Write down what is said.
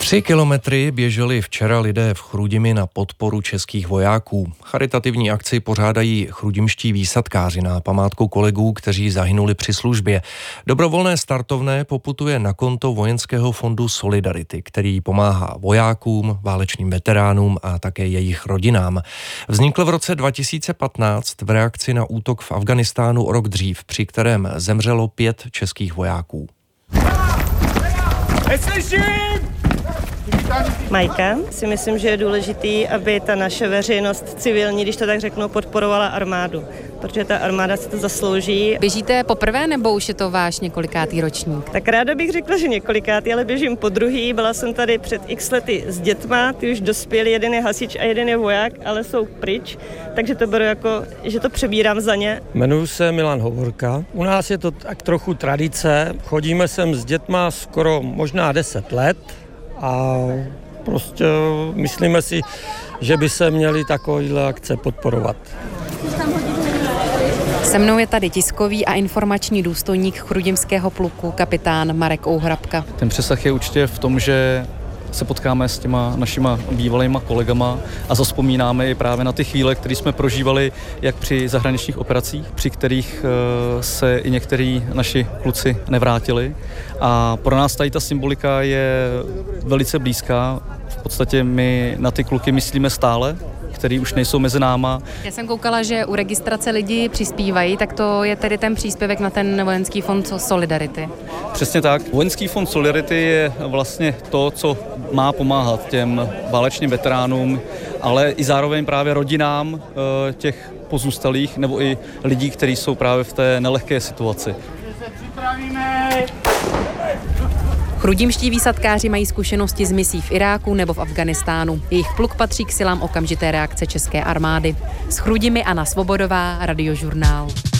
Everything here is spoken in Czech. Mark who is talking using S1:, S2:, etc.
S1: 3 kilometry běželi včera lidé v Chrudimi na podporu českých vojáků. Charitativní akci pořádají chrudimští výsadkáři na památku kolegů, kteří zahynuli při službě. Dobrovolné startovné poputuje na konto Vojenského fondu Solidarity, který pomáhá vojákům, válečným veteránům a také jejich rodinám. Vznikl v roce 2015 v reakci na útok v Afghánistánu o rok dřív, při kterém zemřelo 5 českých vojáků.
S2: Majka, si myslím, že je důležitý, aby ta naše veřejnost civilní, když to tak řeknu, podporovala armádu, protože ta armáda si to zaslouží.
S3: Běžíte poprvé, nebo už je to váš několikátý ročník?
S2: Tak ráda bych řekla, že několikátý, ale běžím podruhý. Byla jsem tady před x lety s dětma, ty už dospěli, jeden je hasič a jeden je voják, ale jsou pryč, takže to beru jako, že to přebírám za ně.
S4: Jmenuji se Milan Hovorka. U nás je to tak trochu tradice, chodíme sem s dětma skoro možná 10 let. A prostě myslíme si, že by se měly takovéhle akce podporovat.
S3: Se mnou je tady tiskový a informační důstojník chrudimského pluku kapitán Marek Ouhrabka.
S5: Ten přesah je určitě v tom, že se potkáme s těma našima bývalýma kolegama a zavzpomínáme i právě na ty chvíle, které jsme prožívali jak při zahraničních operacích, při kterých se i některý naši kluci nevrátili. A pro nás tady ta symbolika je velice blízká. V podstatě my na ty kluky myslíme stále, který už nejsou mezi náma.
S3: Já jsem koukala, že u registrace lidi přispívají, tak to je tedy ten příspěvek na ten Vojenský fond Solidarity.
S5: Přesně tak. Vojenský fond Solidarity je vlastně to, co má pomáhat těm válečným veteránům, ale i zároveň právě rodinám těch pozůstalých nebo i lidí, kteří jsou právě v té nelehké situaci.
S3: Chrudimští výsadkáři mají zkušenosti z misí v Iráku nebo v Afghánistánu. Jejich pluk patří k silám okamžité reakce české armády. S Chrudimi Anna Svobodová, Radiožurnál.